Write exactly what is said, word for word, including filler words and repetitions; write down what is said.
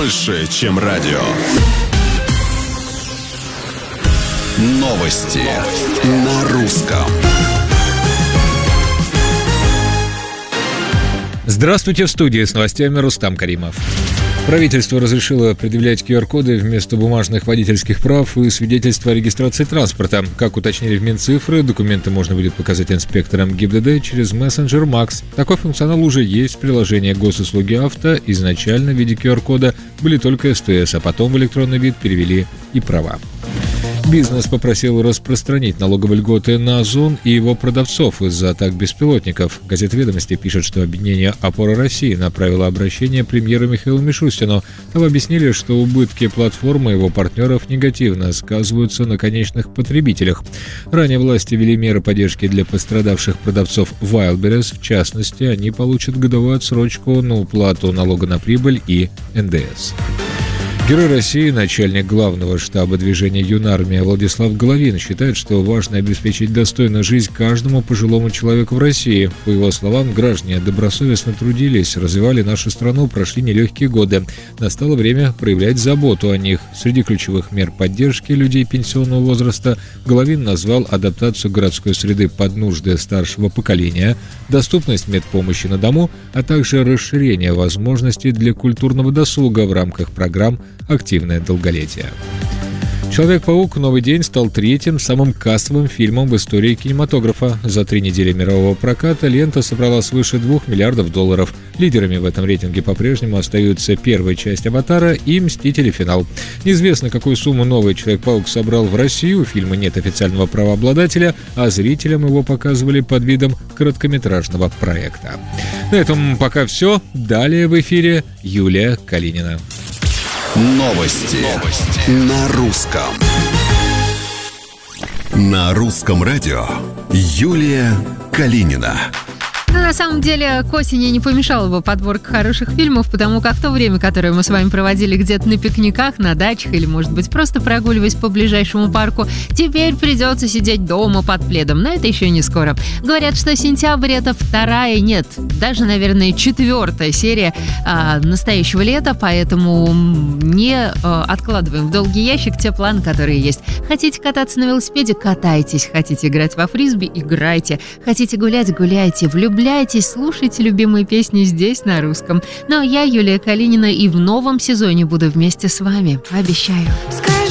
больше, чем радио. Новости на русском. Здравствуйте, в студии с новостями Рустам Каримов. Правительство разрешило предъявлять ку ар коды вместо бумажных водительских прав и свидетельства о регистрации транспорта. Как уточнили в Минцифры, документы можно будет показать инспекторам ГИБДД через мессенджер Макс. Такой функционал уже есть в приложении госуслуги авто. Изначально в виде ку ар кода были только эс тэ эс, а потом в электронный вид перевели и права. Бизнес попросил распространить налоговые льготы на Озон и его продавцов из-за атак беспилотников. Газета «Ведомости» пишет, что объединение «Опора России» направило обращение премьеру Михаилу Мишустину. Там объяснили, что убытки платформы и его партнеров негативно сказываются на конечных потребителях. Ранее власти ввели меры поддержки для пострадавших продавцов Wildberries. В частности, они получат годовую отсрочку на уплату налога на прибыль и эн дэ эс. Герой России, начальник главного штаба движения «Юнармия» Владислав Головин считает, что важно обеспечить достойную жизнь каждому пожилому человеку в России. По его словам, граждане добросовестно трудились, развивали нашу страну, прошли нелегкие годы. Настало время проявлять заботу о них. Среди ключевых мер поддержки людей пенсионного возраста Головин назвал адаптацию городской среды под нужды старшего поколения, доступность медпомощи на дому, а также расширение возможностей для культурного досуга в рамках программ «Активное долголетие». «Человек-паук. Новый день» стал третьим самым кассовым фильмом в истории кинематографа. За три недели мирового проката лента собрала свыше двух миллиардов долларов. Лидерами в этом рейтинге по-прежнему остаются первая часть «Аватара» и «Мстители. Финал». Неизвестно, какую сумму новый «Человек-паук» собрал в России. У фильма нет официального правообладателя, а зрителям его показывали под видом короткометражного проекта. На этом пока все. Далее в эфире Юлия Калинина. Новости. Новости на русском. На русском радио Юлия Калинина. Ну, на самом деле, к осени не помешала бы подборка хороших фильмов, потому как то время, которое мы с вами проводили где-то на пикниках, на дачах или, может быть, просто прогуливаясь по ближайшему парку, теперь придется сидеть дома под пледом. Но это еще не скоро. Говорят, что сентябрь — это вторая, нет, даже, наверное, четвертая серия а, настоящего лета, поэтому не а, откладываем в долгий ящик те планы, которые есть. Хотите кататься на велосипеде — катайтесь. Хотите играть во фрисби — играйте. Хотите гулять — гуляйте. Влюбляйтесь. Слушайте любимые песни здесь, на русском. Ну а я, Юлия Калинина, и в новом сезоне буду вместе с вами. Обещаю.